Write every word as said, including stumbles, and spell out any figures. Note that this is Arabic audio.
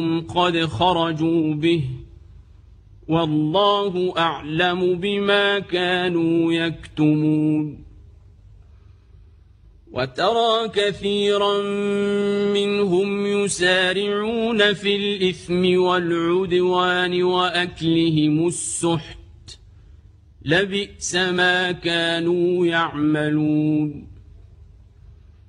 قد خرجوا به والله أعلم بما كانوا يكتمون وترى كثيرا منهم يسارعون في الإثم والعدوان وأكلهم السحت لبئس ما كانوا يعملون